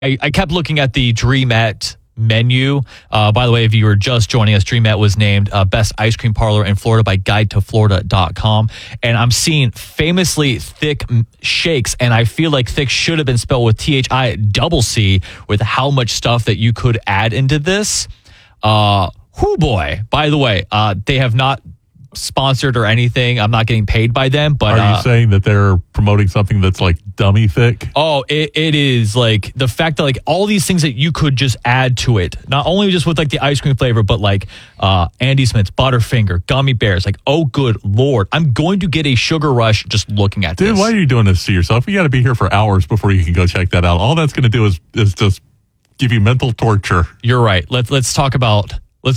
I kept looking at the Dreamette menu. By the way, if you were just joining us, Dreamette was named best ice cream parlor in Florida by guidetoflorida.com. And I'm seeing famously thick shakes, and I feel like thick should have been spelled with THICC with how much stuff that you could add into this. Whoo boy. By the way, they have not sponsored or anything. I'm not getting paid by them, but are you saying that they're promoting something that's like dummy thick? Oh, it is like the fact that like all these things that you could just add to it, not only just with like the ice cream flavor, but like Andy Smith's Butterfinger, gummy bears. Like, oh, good Lord, I'm going to get a sugar rush just looking at this. Dude, why are you doing this to yourself? You got to be here for hours before you can go check that out. All that's going to do is just give you mental torture. You're right. Let's talk about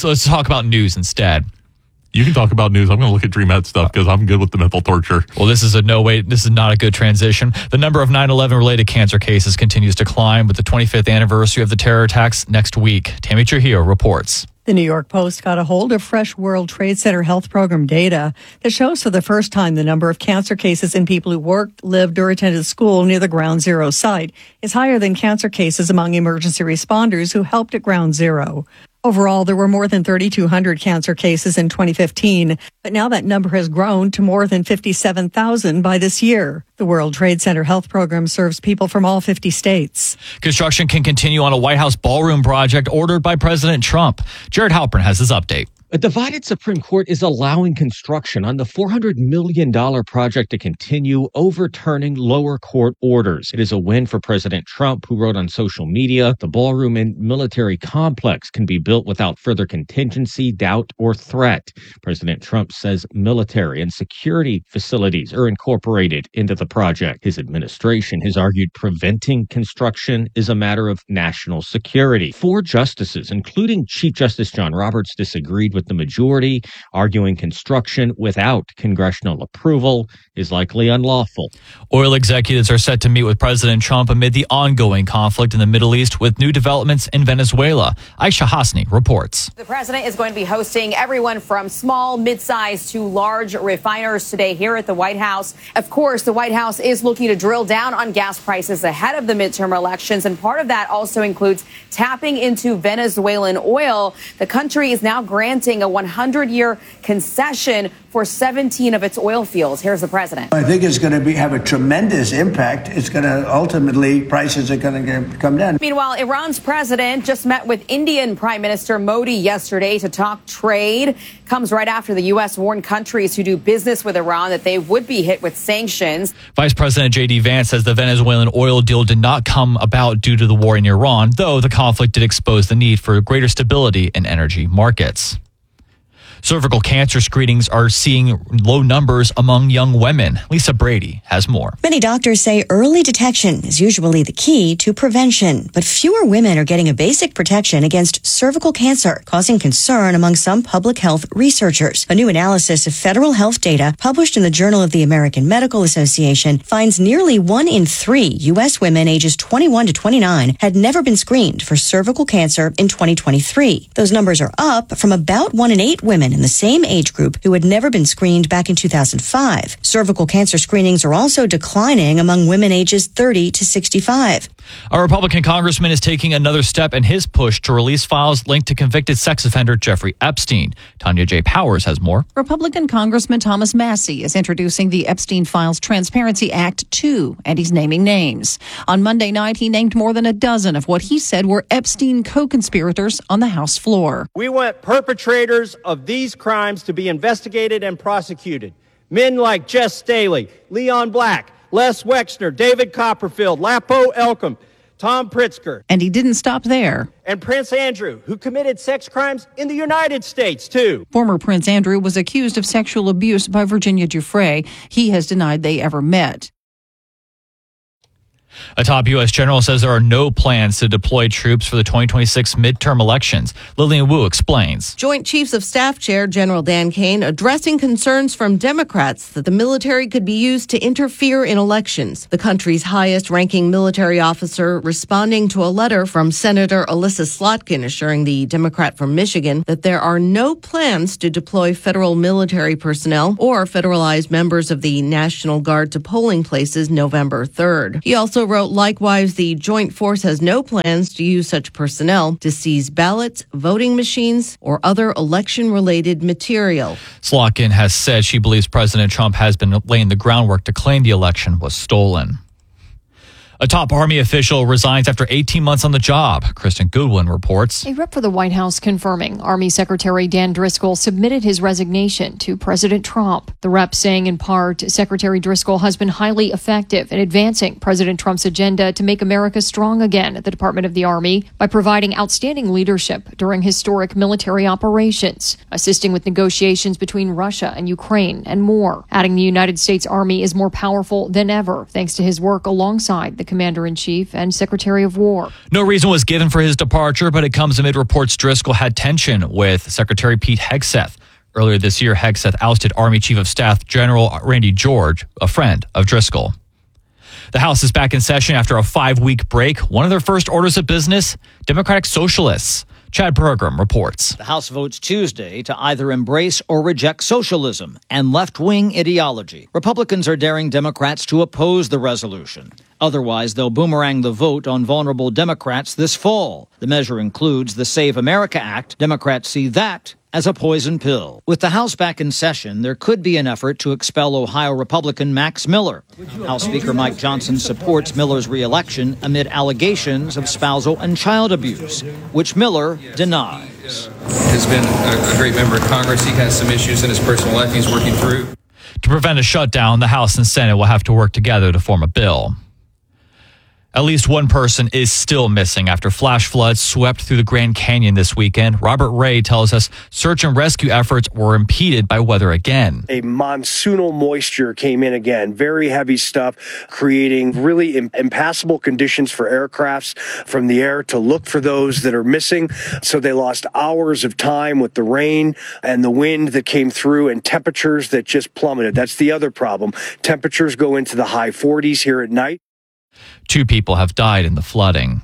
news instead. You can talk about news. I'm going to look at Dreamette stuff because I'm good with the mental torture. Well, this is not a good transition. The number of 9/11 related cancer cases continues to climb with the 25th anniversary of the terror attacks next week. Tammy Trujillo reports. The New York Post got a hold of fresh World Trade Center Health Program data that shows for the first time the number of cancer cases in people who worked, lived, or attended school near the Ground Zero site is higher than cancer cases among emergency responders who helped at Ground Zero. Overall, there were more than 3,200 cancer cases in 2015, but now that number has grown to more than 57,000 by this year. The World Trade Center Health Program serves people from all 50 states. Construction can continue on a White House ballroom project ordered by President Trump. Jared Halpern has his update. A divided Supreme Court is allowing construction on the $400 million project to continue, overturning lower court orders. It is a win for President Trump, who wrote on social media, the ballroom and military complex can be built without further contingency, doubt, or threat. President Trump says military and security facilities are incorporated into the project. His administration has argued preventing construction is a matter of national security. 4 justices, including Chief Justice John Roberts, disagreed with the majority, arguing construction without congressional approval is likely unlawful. Oil executives are set to meet with President Trump amid the ongoing conflict in the Middle East with new developments in Venezuela. Aisha Hasni reports. The president is going to be hosting everyone from small, mid-sized to large refiners today here at the White House. Of course, the White House is looking to drill down on gas prices ahead of the midterm elections, and part of that also includes tapping into Venezuelan oil. The country is now granting a 100-year concession for 17 of its oil fields. Here's the president. I think it's going to have a tremendous impact. It's going to ultimately, prices are going to come down. Meanwhile, Iran's president just met with Indian Prime Minister Modi yesterday to talk trade. Comes right after the U.S. warned countries who do business with Iran that they would be hit with sanctions. Vice President J.D. Vance says the Venezuelan oil deal did not come about due to the war in Iran, though the conflict did expose the need for greater stability in energy markets. Cervical cancer screenings are seeing low numbers among young women. Lisa Brady has more. Many doctors say early detection is usually the key to prevention, but fewer women are getting a basic protection against cervical cancer, causing concern among some public health researchers. A new analysis of federal health data published in the Journal of the American Medical Association finds nearly 1 in 3 U.S. women ages 21 to 29 had never been screened for cervical cancer in 2023. Those numbers are up from about 1 in 8 women in the same age group who had never been screened back in 2005. Cervical cancer screenings are also declining among women ages 30 to 65. A Republican congressman is taking another step in his push to release files linked to convicted sex offender Jeffrey Epstein. Tanya J. Powers has more. Republican Congressman Thomas Massey is introducing the Epstein Files Transparency Act 2, and he's naming names. On Monday night, he named more than a dozen of what he said were Epstein co-conspirators on the House floor. We want perpetrators of these crimes to be investigated and prosecuted. Men like Jess Staley, Leon Black, Les Wexner, David Copperfield, Lapo Elkum, Tom Pritzker. And he didn't stop there. And Prince Andrew, who committed sex crimes in the United States, too. Former Prince Andrew was accused of sexual abuse by Virginia Giuffre. He has denied they ever met. A top U.S. general says there are no plans to deploy troops for the 2026 midterm elections. Lillian Wu explains. Joint Chiefs of Staff Chair General Dan Kane addressing concerns from Democrats that the military could be used to interfere in elections. The country's highest-ranking military officer responding to a letter from Senator Alyssa Slotkin assuring the Democrat from Michigan that there are no plans to deploy federal military personnel or federalize members of the National Guard to polling places November 3rd. He also also wrote, likewise, the Joint Force has no plans to use such personnel to seize ballots, voting machines, or other election-related material. Slotkin has said she believes President Trump has been laying the groundwork to claim the election was stolen. A top Army official resigns after 18 months on the job. Kristen Goodwin reports. A rep for the White House confirming Army Secretary Dan Driscoll submitted his resignation to President Trump. The rep saying in part, Secretary Driscoll has been highly effective in advancing President Trump's agenda to make America strong again at the Department of the Army by providing outstanding leadership during historic military operations, assisting with negotiations between Russia and Ukraine, and more. Adding the United States Army is more powerful than ever thanks to his work alongside the Commander-in-Chief and Secretary of War. No reason was given for his departure, but it comes amid reports Driscoll had tension with Secretary Pete Hegseth. Earlier this year, Hegseth ousted Army Chief of Staff General Randy George, a friend of Driscoll. The House is back in session after a 5-week break. One of their first orders of business, Democratic Socialists. Chad Pergram reports. The House votes Tuesday to either embrace or reject socialism and left-wing ideology. Republicans are daring Democrats to oppose the resolution. Otherwise, they'll boomerang the vote on vulnerable Democrats this fall. The measure includes the Save America Act. Democrats see that as a poison pill. With the House back in session, there could be an effort to expel Ohio Republican Max Miller. House Speaker Mike Johnson supports Miller's reelection amid allegations of spousal and child abuse, which Miller denies. Has been a great member of Congress. He has some issues in his personal life he's working through. To prevent a shutdown, the House and Senate will have to work together to form a bill. At least one person is still missing after flash floods swept through the Grand Canyon this weekend. Robert Ray tells us search and rescue efforts were impeded by weather again. A monsoonal moisture came in again, very heavy stuff, creating really impassable conditions for aircrafts from the air to look for those that are missing. So they lost hours of time with the rain and the wind that came through and temperatures that just plummeted. That's the other problem. Temperatures go into the high 40s here at night. 2 people have died in the flooding.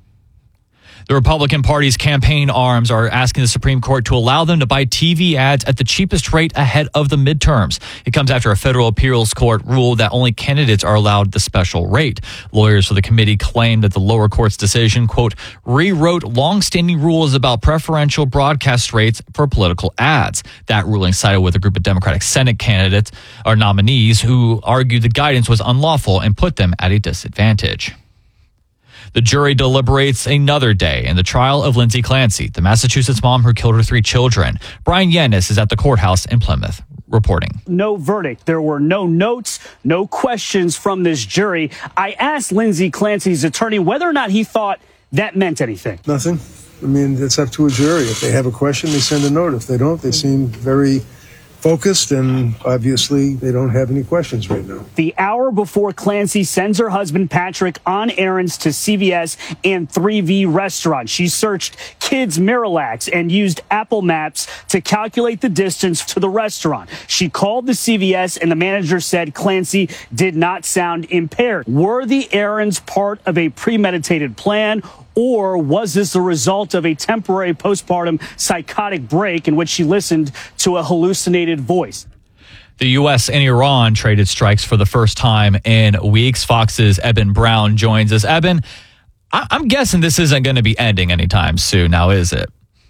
The Republican Party's campaign arms are asking the Supreme Court to allow them to buy TV ads at the cheapest rate ahead of the midterms. It comes after a federal appeals court ruled that only candidates are allowed the special rate. Lawyers for the committee claim that the lower court's decision, quote, rewrote longstanding rules about preferential broadcast rates for political ads. That ruling sided with a group of Democratic Senate candidates or nominees who argued the guidance was unlawful and put them at a disadvantage. The jury deliberates another day in the trial of Lindsay Clancy, the Massachusetts mom who killed her 3 children. Brian Yannis is at the courthouse in Plymouth reporting. No verdict. There were no notes, no questions from this jury. I asked Lindsay Clancy's attorney whether or not he thought that meant anything. Nothing. I mean, it's up to a jury. If they have a question, they send a note. If they don't, they seem very focused, and obviously they don't have any questions right now. The hour before Clancy sends her husband Patrick on errands to CVS and 3V restaurants, she searched Kids Miralax and used Apple Maps to calculate the distance to the restaurant. She called the CVS and the manager said Clancy did not sound impaired. Were the errands part of a premeditated plan, or was this the result of a temporary postpartum psychotic break in which she listened to a hallucinated voice? The U.S. and Iran traded strikes for the first time in weeks. Fox's Eben Brown joins us. Eben, I'm guessing this isn't going to be ending anytime soon now, is it?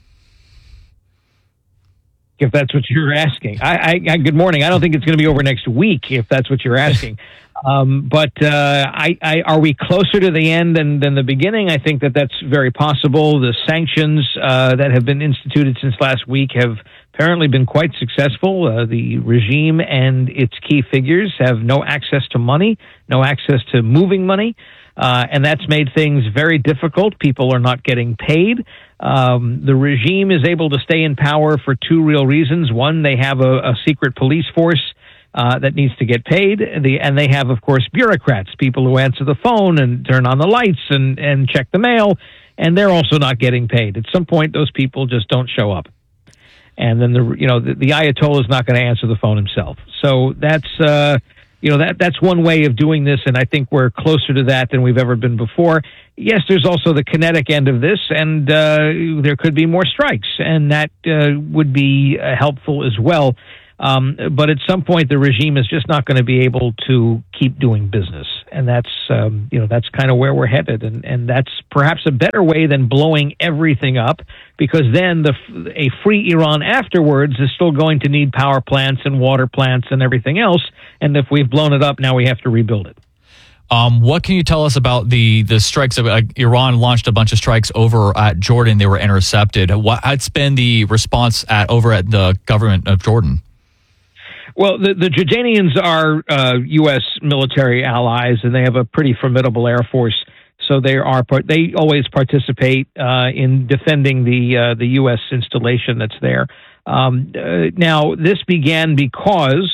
If that's what you're asking. Good morning. I don't think it's going to be over next week, if that's what you're asking. But are we closer to the end than the beginning? I think that's very possible. The sanctions that have been instituted since last week have apparently been quite successful. The regime and its key figures have no access to money, no access to moving money, and that's made things very difficult. People are not getting paid. The regime is able to stay in power for 2 real reasons. One, they have a secret police force that needs to get paid. And they have, of course, bureaucrats, people who answer the phone and turn on the lights and check the mail, and they're also not getting paid. At some point, those people just don't show up. And then the Ayatollah is not going to answer the phone himself. So that's that's one way of doing this, and I think we're closer to that than we've ever been before. Yes, there's also the kinetic end of this, and there could be more strikes, and that would be helpful as well. But at some point, the regime is just not going to be able to keep doing business. and that's that's kind of where we're headed, and that's perhaps a better way than blowing everything up, because then a free Iran afterwards is still going to need power plants and water plants and everything else, and if we've blown it up, now we have to rebuild it. What can you tell us about the strikes? Iran launched a bunch of strikes over at Jordan. They were intercepted. What's been the response over at the government of Jordan? Well, the Jordanians are U.S. military allies, and they have a pretty formidable air force. So they always participate in defending the U.S. installation that's there. Now, this began because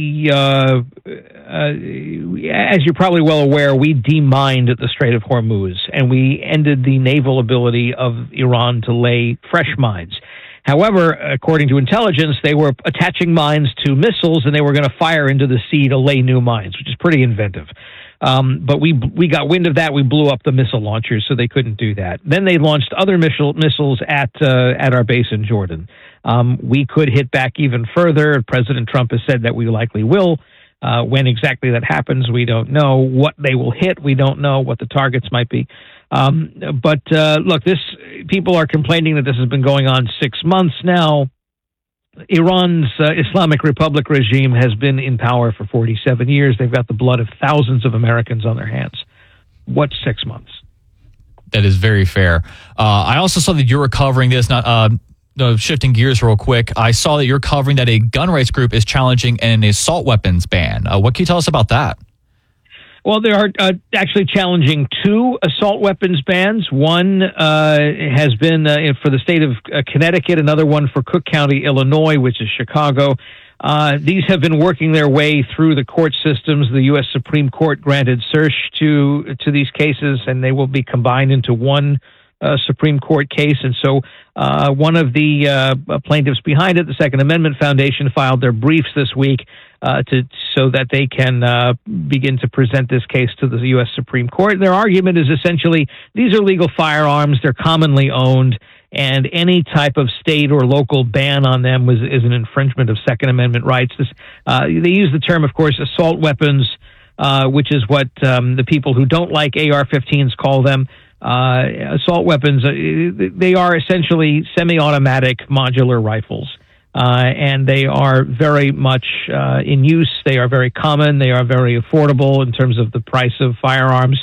as you're probably well aware, we demined the Strait of Hormuz, and we ended the naval ability of Iran to lay fresh mines. However, according to intelligence, they were attaching mines to missiles, and they were going to fire into the sea to lay new mines, which is pretty inventive. But we got wind of that. We blew up the missile launchers, so they couldn't do that. Then they launched other missiles at our base in Jordan. We could hit back even further. President Trump has said that we likely will. When exactly that happens, we don't know. What they will hit, we don't know. What the targets might be. But look, people are complaining that this has been going on 6 months now. Iran's Islamic Republic regime has been in power for 47 years. They've got the blood of thousands of Americans on their hands. What's 6 months? That is very fair. I also saw that you were covering this, shifting gears real quick. I saw that you're covering that a gun rights group is challenging an assault weapons ban. What can you tell us about that? Well, they are actually challenging 2 assault weapons bans. One has been for the state of Connecticut, another one for Cook County, Illinois, which is Chicago. These have been working their way through the court systems. The U.S. Supreme Court granted cert to these cases, and they will be combined into one Supreme Court case. And so one of the plaintiffs behind it, the Second Amendment Foundation, filed their briefs this week so that they can begin to present this case to the U.S. Supreme Court. Their argument is essentially these are legal firearms. They're commonly owned, and any type of state or local ban on them is an infringement of Second Amendment rights. They use the term, of course, assault weapons, which is what the people who don't like AR-15s call them. Assault weapons, they are essentially semi-automatic modular rifles. And they are very much in use. They are very common. They are very affordable in terms of the price of firearms.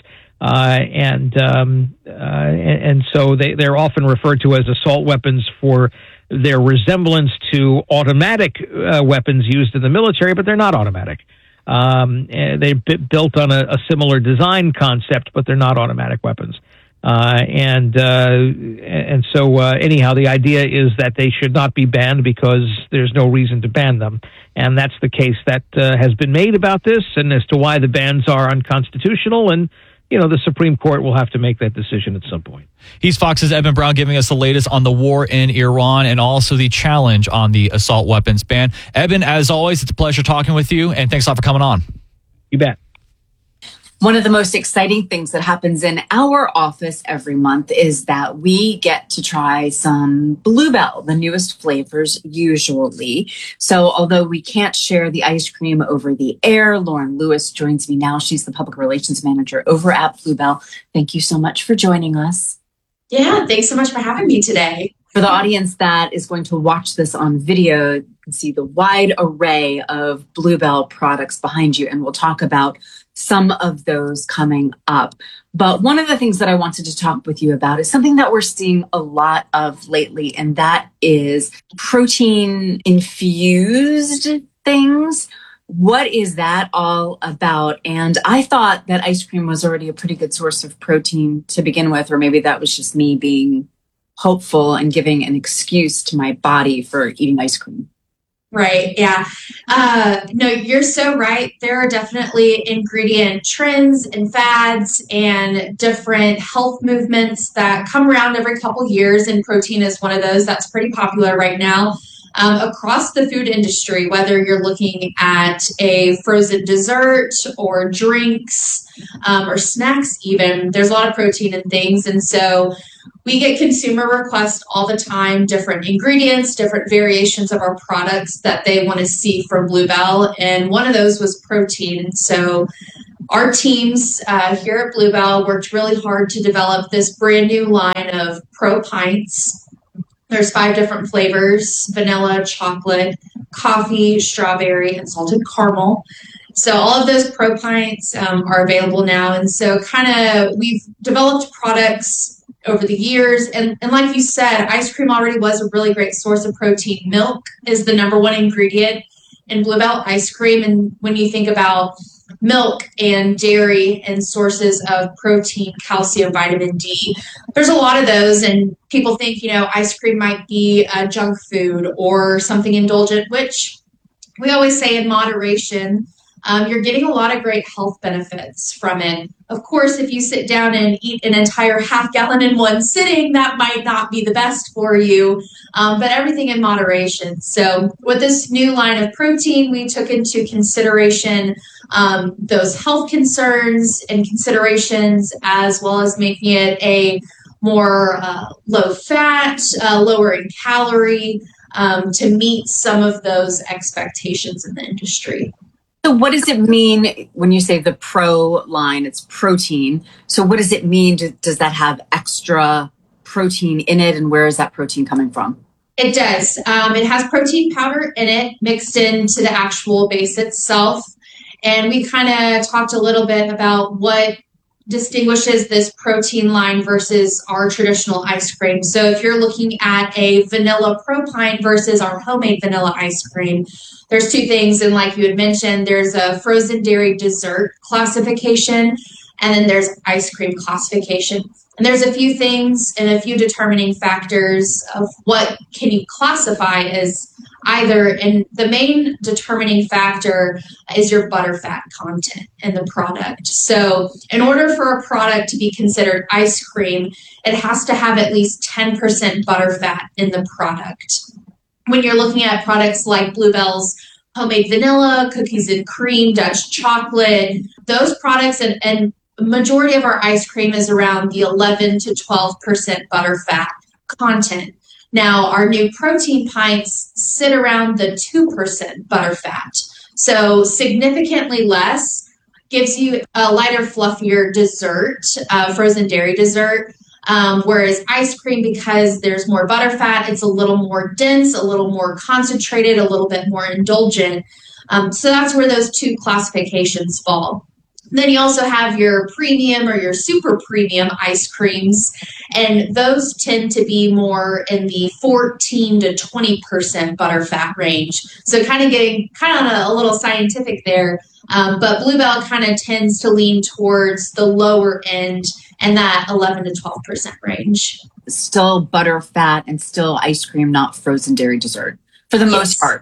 And so they're often referred to as assault weapons for their resemblance to automatic weapons used in the military, but they're not automatic. They're built on a similar design concept, but they're not automatic weapons. So anyhow, the idea is that they should not be banned because there's no reason to ban them. And that's the case that has been made about this, and as to why the bans are unconstitutional. And, the Supreme Court will have to make that decision at some point. He's Fox's Eben Brown, giving us the latest on the war in Iran and also the challenge on the assault weapons ban. Eben, as always, it's a pleasure talking with you, and thanks a lot for coming on. You bet. One of the most exciting things that happens in our office every month is that we get to try some Bluebell, the newest flavors usually. So although we can't share the ice cream over the air, Lauren Lewis joins me now. She's the public relations manager over at Bluebell. Thank you so much for joining us. Yeah, thanks so much for having me today. For the audience that is going to watch this on video, you can see the wide array of Bluebell products behind you, and we'll talk about some of those coming up. But one of the things that I wanted to talk with you about is something that we're seeing a lot of lately, and that is protein-infused things. What is that all about? And I thought that ice cream was already a pretty good source of protein to begin with, or maybe that was just me being hopeful and giving an excuse to my body for eating ice cream. Right. Yeah. No, you're so right. There are definitely ingredient trends and fads and different health movements that come around every couple years. And protein is one of those that's pretty popular right now. Across the food industry, whether you're looking at a frozen dessert or drinks or snacks even, there's a lot of protein in things. And so we get consumer requests all the time, different ingredients, different variations of our products that they want to see from Bluebell. And one of those was protein. So our teams here at Bluebell worked really hard to develop this brand new line of Pro Pints. There's 5 different flavors: vanilla, chocolate, coffee, strawberry, and salted caramel. So all of those Pro Pints are available now. And so we've developed products over the years. And like you said, ice cream already was a really great source of protein. Milk is the number one ingredient in Bluebell ice cream. And when you think about milk and dairy and sources of protein, calcium, vitamin D, there's a lot of those. And people think, ice cream might be a junk food or something indulgent, which we always say in moderation. You're getting a lot of great health benefits from it. Of course, if you sit down and eat an entire half gallon in one sitting, that might not be the best for you, but everything in moderation. So with this new line of protein, we took into consideration those health concerns and considerations, as well as making it a more low fat, lower in calorie, to meet some of those expectations in the industry. So what does it mean when you say the Pro line, it's protein? So what does it mean? Does that have extra protein in it? And where is that protein coming from? It does. It has protein powder in it mixed into the actual base itself. And we kind of talked a little bit about what distinguishes this protein line versus our traditional ice cream. So if you're looking at a vanilla Pro Pint versus our homemade vanilla ice cream, there's 2 things. And like you had mentioned, there's a frozen dairy dessert classification, and then there's ice cream classification. And there's a few things and a few determining factors of what can you classify as either. And the main determining factor is your butterfat content in the product. So in order for a product to be considered ice cream, it has to have at least 10% butterfat in the product. When you're looking at products like Bluebell's homemade vanilla, cookies and cream, Dutch chocolate, those products and majority of our ice cream is around the 11 to 12% butterfat content. Now, our new protein pints sit around the 2% butterfat. So significantly less, gives you a lighter, fluffier dessert, frozen dairy dessert. Whereas ice cream, because there's more butterfat, it's a little more dense, a little more concentrated, a little bit more indulgent. So that's where those 2 classifications fall. Then you also have your premium or your super premium ice creams, and those tend to be more in the 14 to 20% butterfat range. So kind of getting a little scientific there, but Bluebell kind of tends to lean towards the lower end and that 11 to 12% range. Still butterfat and still ice cream, not frozen dairy dessert for the most part.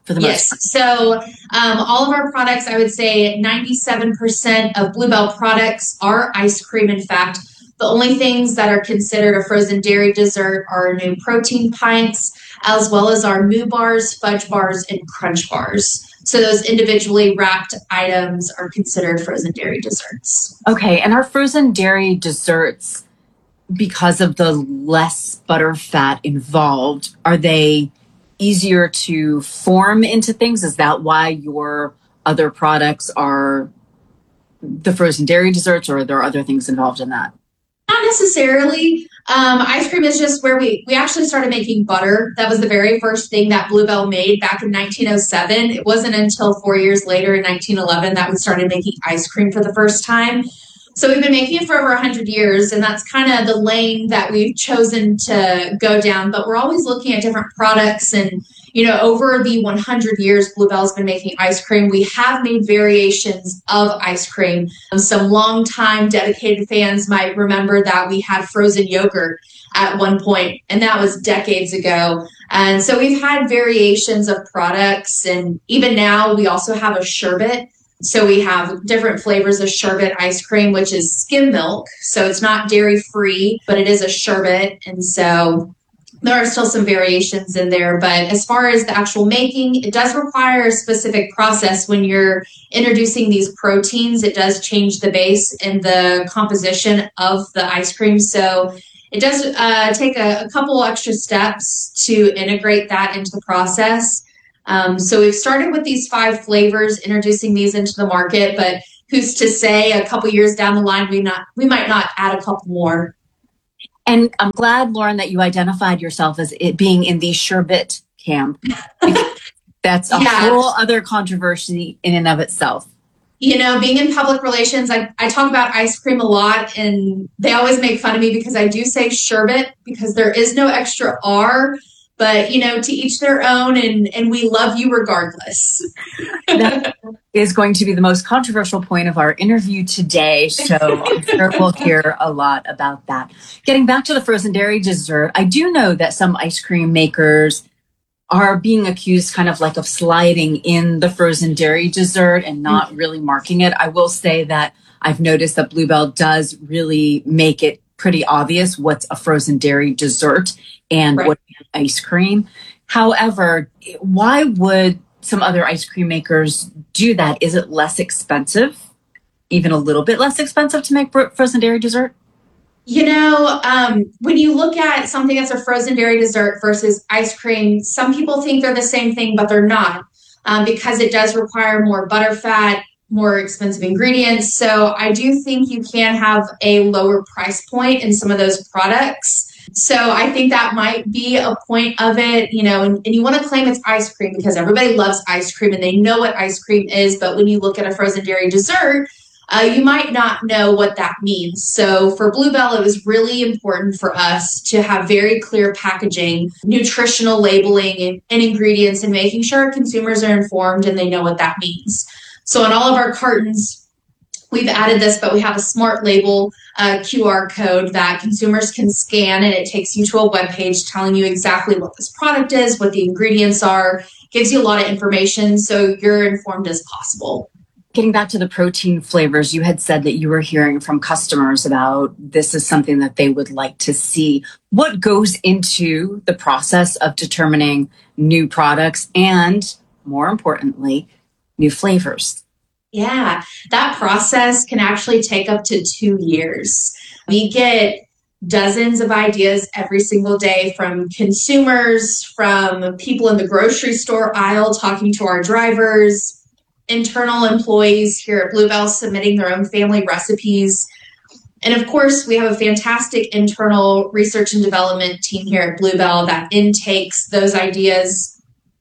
So all of our products, I would say 97% of Bluebell products are ice cream. In fact, the only things that are considered a frozen dairy dessert are new protein pints, as well as our Moo bars, fudge bars, and crunch bars. So those individually wrapped items are considered frozen dairy desserts. Okay, and our frozen dairy desserts, because of the less butterfat involved, are they easier to form into things? Is that why your other products are the frozen dairy desserts, or are there other things involved in that? Not necessarily. Ice cream is just where we actually started making butter. That was the very first thing that Bluebell made back in 1907. It wasn't until 4 years later in 1911 that we started making ice cream for the first time. So we've been making it for over 100 years, and that's kind of the lane that we've chosen to go down. But we're always looking at different products, and over the 100 years Bluebell's been making ice cream, we have made variations of ice cream. Some longtime dedicated fans might remember that we had frozen yogurt at one point, and that was decades ago. And so we've had variations of products, and even now we also have a sherbet. So we have different flavors of sherbet ice cream, which is skim milk. So it's not dairy free, but it is a sherbet. And so there are still some variations in there. But as far as the actual making, it does require a specific process. When you're introducing these proteins, it does change the base and the composition of the ice cream. So it does take a couple extra steps to integrate that into the process. So we've started with these 5 flavors, introducing these into the market, but who's to say a couple years down the line, we might not add a couple more. And I'm glad, Lauren, that you identified yourself as it being in the sherbet camp. That's a whole other controversy in and of itself. You know, being in public relations, I talk about ice cream a lot, and they always make fun of me because I do say sherbet because there is no extra R. But, you know, to each their own, and we love you regardless. That is going to be the most controversial point of our interview today, so I'm sure we'll hear a lot about that. Getting back to the frozen dairy dessert, I do know that some ice cream makers are being accused kind of like of sliding in the frozen dairy dessert and not really marking it. I will say that I've noticed that Blue Bell does really make it pretty obvious what's a frozen dairy dessert and what's ice cream. However, why would some other ice cream makers do that? Is it less expensive, even a little bit less expensive to make frozen dairy dessert? You know, when you look at something that's a frozen dairy dessert versus ice cream, some people think they're the same thing, but they're not, because it does require more butter fat, more expensive ingredients. So I do think you can have a lower price point in some of those products. So I think that might be a point of it, you know, and you want to claim it's ice cream because everybody loves ice cream and they know what ice cream is. But when you look at a frozen dairy dessert, you might not know what that means. So for Blue Bell, it was really important for us to have very clear packaging, nutritional labeling and ingredients, and making sure consumers are informed and they know what that means. So on all of our cartons, we've added this, but we have a smart label QR code that consumers can scan, and it takes you to a web page telling you exactly what this product is, what the ingredients are, gives you a lot of information so you're informed as possible. Getting back to the protein flavors, you had said that you were hearing from customers about this is something that they would like to see. What goes into the process of determining new products and, more importantly, new flavors? Yeah, that process can actually take up to 2 years. We get dozens of ideas every single day from consumers, from people in the grocery store aisle talking to our drivers, internal employees here at Blue Bell submitting their own family recipes. And of course, we have a fantastic internal research and development team here at Blue Bell that intakes those ideas,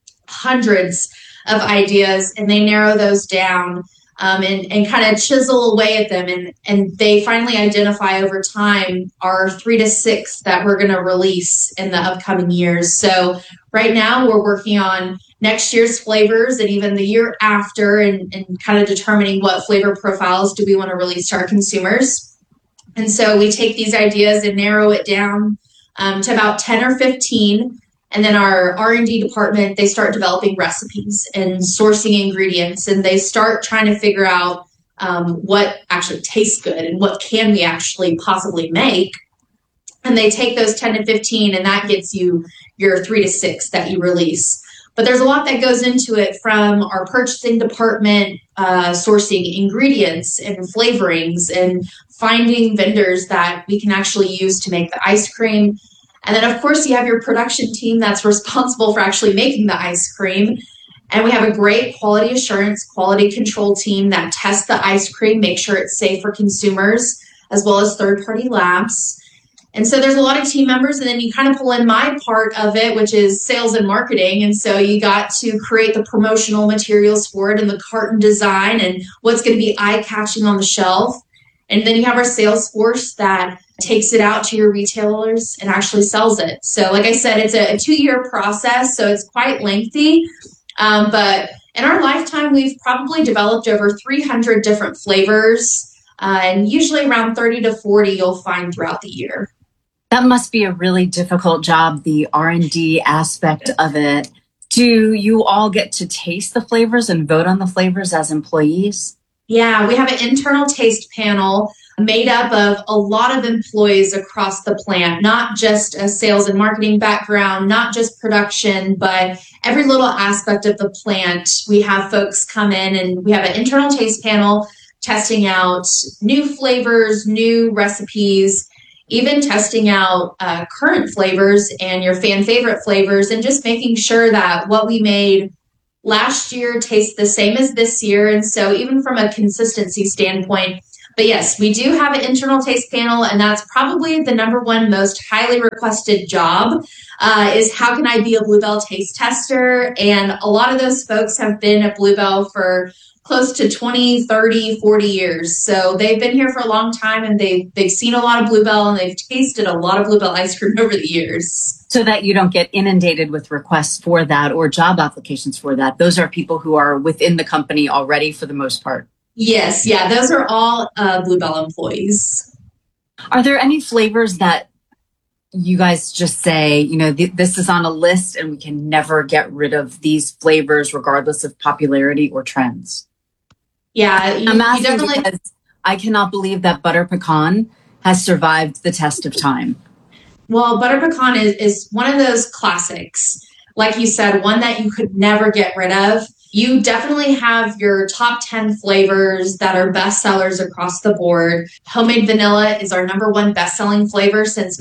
hundreds of ideas, and they narrow those down and kind of chisel away at them. And they finally identify over time our 3 to 6 that we're going to release in the upcoming years. So right now we're working on next year's flavors and even the year after and kind of determining what flavor profiles do we want to release to our consumers. And so we take these ideas and narrow it down to about 10 or 15. And then our R&D department, they start developing recipes and sourcing ingredients, and they start trying to figure out what actually tastes good and what can we actually possibly make. And they take those 10 to 15, and that gets you your 3 to 6 that you release. But there's a lot that goes into it, from our purchasing department, sourcing ingredients and flavorings and finding vendors that we can actually use to make the ice cream. And then, of course, you have your production team that's responsible for actually making the ice cream. And we have a great quality assurance, quality control team that tests the ice cream, make sure it's safe for consumers, as well as third-party labs. And so there's a lot of team members, and then you kind of pull in my part of it, which is sales and marketing. And so you got to create the promotional materials for it and the carton design and what's going to be eye-catching on the shelf. And then you have our sales force that takes it out to your retailers and actually sells it. So like I said, it's a 2-year process, so it's quite lengthy. But in our lifetime, we've probably developed over 300 different flavors, and usually around 30 to 40 you'll find throughout the year. That must be a really difficult job, the R&D aspect of it. Do you all get to taste the flavors and vote on the flavors as employees? Yeah, we have an internal taste panel made up of a lot of employees across the plant, not just a sales and marketing background, not just production, but every little aspect of the plant. We have folks come in, and we have an internal taste panel testing out new flavors, new recipes, even testing out current flavors and your fan favorite flavors, and just making sure that what we made last year tastes the same as this year. And so even from a consistency standpoint, but yes, we do have an internal taste panel, and that's probably the number one most highly requested job is how can I be a Bluebell taste tester? And a lot of those folks have been at Bluebell for close to 20, 30, 40 years. So they've been here for a long time, and they've seen a lot of Bluebell, and they've tasted a lot of Bluebell ice cream over the years. So that you don't get inundated with requests for that or job applications for that. Those are people who are within the company already for the most part. Yes, yeah, those are all Bluebell employees. Are there any flavors that you guys just say, this is on a list and we can never get rid of these flavors regardless of popularity or trends? Yeah, I'm asking because I cannot believe that butter pecan has survived the test of time. Well, butter pecan is one of those classics. Like you said, one that you could never get rid of. You definitely have your top 10 flavors that are bestsellers across the board. Homemade vanilla is our number one best-selling flavor since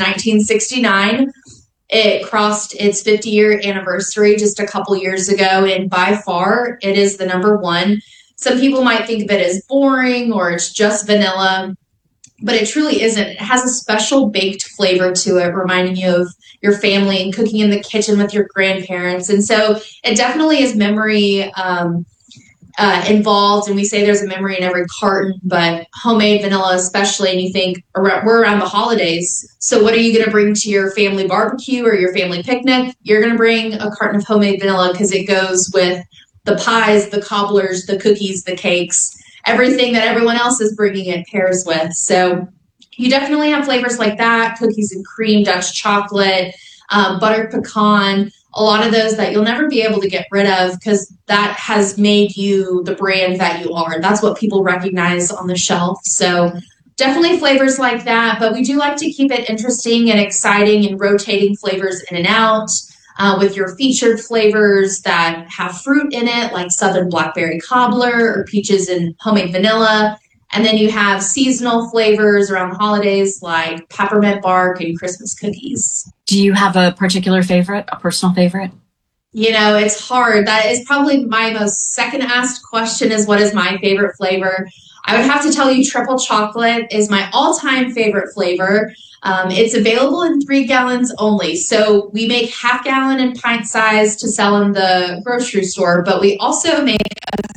1969. It crossed its 50-year anniversary just a couple years ago, and by far, it is the number one. Some people might think of it as boring or it's just vanilla, but it truly isn't. It has a special baked flavor to it, reminding you of your family and cooking in the kitchen with your grandparents. And so it definitely is memory involved. And we say there's a memory in every carton, but homemade vanilla especially. And you think we're around the holidays. So what are you going to bring to your family barbecue or your family picnic? You're going to bring a carton of homemade vanilla because it goes with the pies, the cobblers, the cookies, the cakes, everything that everyone else is bringing it pairs with. So you definitely have flavors like that, cookies and cream, Dutch chocolate, buttered pecan, a lot of those that you'll never be able to get rid of because that has made you the brand that you are. That's what people recognize on the shelf. So definitely flavors like that, but we do like to keep it interesting and exciting and rotating flavors in and out with your featured flavors that have fruit in it, like Southern Blackberry Cobbler or peaches and homemade vanilla. And then you have seasonal flavors around the holidays like peppermint bark and Christmas cookies. Do you have a particular favorite, a personal favorite? It's hard. That is probably my most second asked question is what is my favorite flavor? I would have to tell you triple chocolate is my all-time favorite flavor. It's available in 3 gallons only. So we make half gallon and pint size to sell in the grocery store, but we also make a